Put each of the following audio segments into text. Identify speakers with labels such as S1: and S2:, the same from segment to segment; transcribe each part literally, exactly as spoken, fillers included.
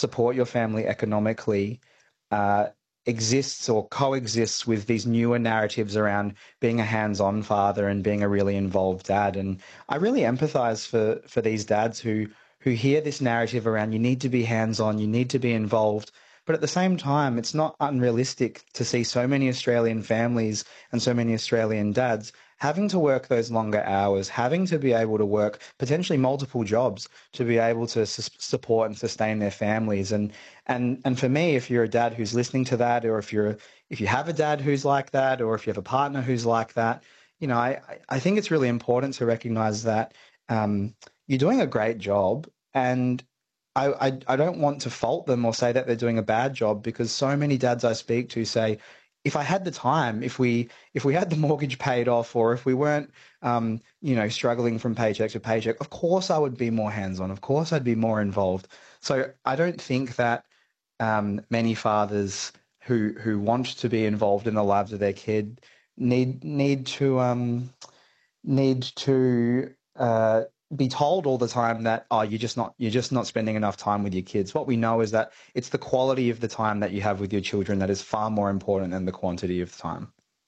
S1: support your family economically uh, exists or coexists with these newer narratives around being a hands-on father and being a really involved dad. And I really empathize for, for these dads who, who hear this narrative around you need to be hands-on, you need to be involved. But at the same time, it's not unrealistic to see so many Australian families and so many Australian dads having to work those longer hours, having to be able to work potentially multiple jobs to be able to su- support and sustain their families. And and and for me, if you're a dad who's listening to that, or if you're if you have a dad who's like that, or if you have a partner who's like that, you know, I I think it's really important to recognize that um, you're doing a great job, and I, I I don't want to fault them or say that they're doing a bad job, because so many dads I speak to say, if I had the time, if we if we had the mortgage paid off, or if we weren't, um, you know, struggling from paycheck to paycheck, of course I would be more hands-on. Of course I'd be more involved. So I don't think that um, many fathers who who want to be involved in the lives of their kid need need to um, need to uh, be told all the time that, oh, you're just not you're just not spending enough time with your kids. What we know is that it's the quality of the time that you have with your children that is far more important than the quantity of time.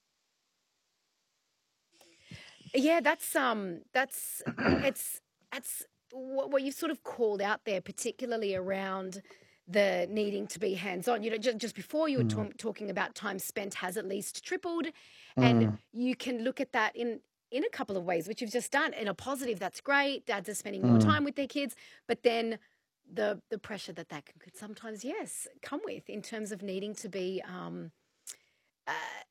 S2: Yeah, that's um, that's it's it's what, what you've sort of called out there, particularly around the needing to be hands-on. You know, just, just before you were
S1: Mm.
S2: ta- talking about time spent has at least tripled, and
S1: Mm.
S2: you can look at that in in a couple of ways, which you've just done. In a positive, that's great. Dads are spending more
S1: Mm.
S2: time with their kids, but then the the pressure that that can, could sometimes, yes, come with in terms of needing to be um, uh,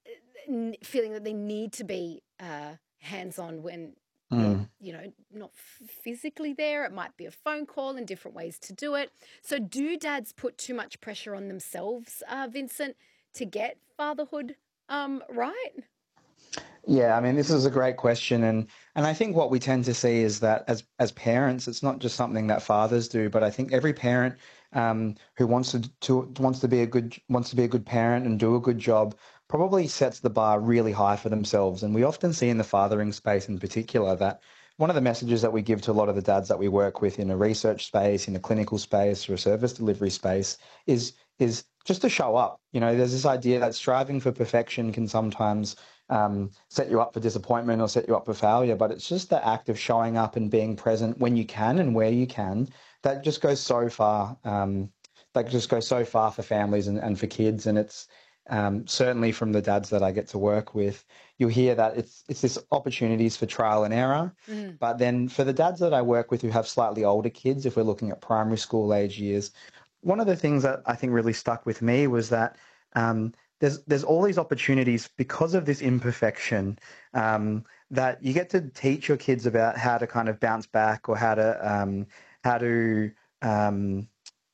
S2: n- feeling that they need to be uh, hands-on when they're,
S1: Mm.
S2: you know, not f- physically there. It might be a phone call and different ways to do it. So do dads put too much pressure on themselves, uh, Vincent, to get fatherhood um, right?
S1: Yeah, I mean, this is a great question, and and I think what we tend to see is that as as parents, it's not just something that fathers do, but I think every parent um, who wants to, to wants to be a good wants to be a good parent and do a good job probably sets the bar really high for themselves. And we often see in the fathering space in particular that one of the messages that we give to a lot of the dads that we work with in a research space, in a clinical space, or a service delivery space is is just to show up. You know, there's this idea that striving for perfection can sometimes um, set you up for disappointment or set you up for failure, but it's just the act of showing up and being present when you can and where you can that just goes so far. Um, that just goes so far for families and, and for kids, and it's um, certainly from the dads that I get to work with, you'll hear that it's it's this opportunities for trial and error.
S2: Mm.
S1: But then for the dads that I work with who have slightly older kids, if we're looking at primary school age years, one of the things that I think really stuck with me was that um, there's there's all these opportunities because of this imperfection um, that you get to teach your kids about how to kind of bounce back, or how to um, how to um,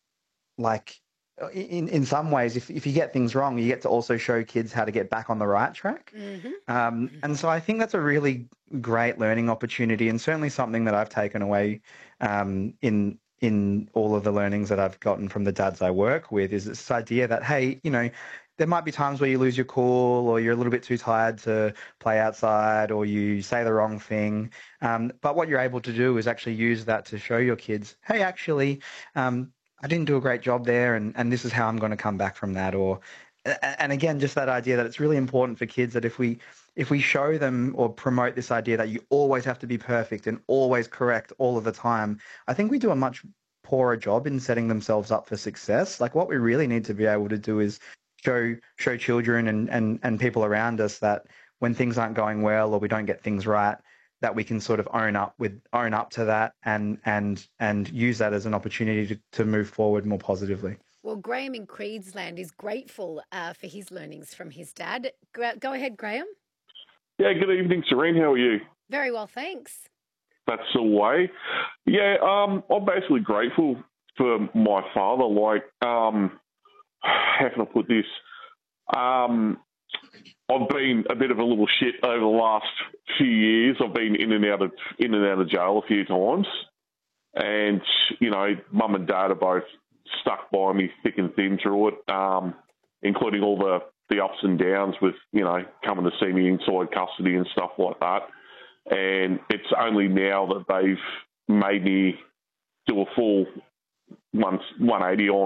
S1: like in in some ways, if if you get things wrong, you get to also show kids how to get back on the right track.
S2: Mm-hmm.
S1: Um, and so I think that's a really great learning opportunity, and certainly something that I've taken away um, in in all of the learnings that I've gotten from the dads I work with, is this idea that, hey, you know, there might be times where you lose your cool, or you're a little bit too tired to play outside, or you say the wrong thing. Um, but what you're able to do is actually use that to show your kids, hey, actually, um, I didn't do a great job there, and, and this is how I'm going to come back from that. Or, and again, just that idea that it's really important for kids that if we if we show them or promote this idea that you always have to be perfect and always correct all of the time, I think we do a much poorer job in setting themselves up for success. Like, what we really need to be able to do is show show children and, and, and people around us that when things aren't going well or we don't get things right, that we can sort of own up with own up to that and and and use that as an opportunity to, to move forward more positively.
S2: Well, Graham in Creedsland is grateful uh, for his learnings from his dad. Go, go ahead, Graham.
S3: Yeah, good evening, Serene. How are you?
S2: Very well, thanks.
S3: That's the way. Yeah, um, I'm basically grateful for my father. Like, um, how can I put this? Um, I've been a bit of a little shit over the last few years. I've been in and out of in and out of jail a few times, and you know, mum and dad are both stuck by me thick and thin through it, um, including all the the ups and downs with, you know, coming to see me inside custody and stuff like that. And it's only now that they've made me do a full one eighty on